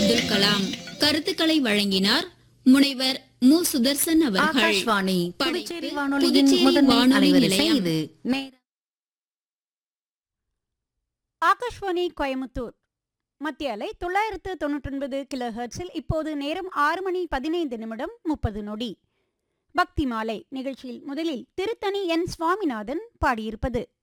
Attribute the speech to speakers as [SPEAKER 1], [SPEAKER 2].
[SPEAKER 1] அப்துல் கலாம். கருத்துக்களை வழங்கினார் முனைவர் மு. சுதர்சன் அவர்கள்.
[SPEAKER 2] ஆகாஷ்வாணி புதுச்சேரி வானொலியின்
[SPEAKER 1] புதுச்சேரி
[SPEAKER 2] முதன்மை
[SPEAKER 1] வானொலி
[SPEAKER 2] அலைவரிசை
[SPEAKER 1] நிலையம்.
[SPEAKER 2] இது.
[SPEAKER 3] ஆகாஷ்வாணி கோயமுத்தூர் மத்திய அலை 999 கிலோ ஹெர்ட்ஸில் இப்போது நேரம் 6:15 பக்தி மாலை நிகழ்ச்சியில் முதலில் திருத்தணி என். சுவாமிநாதன் பாடியிருப்பது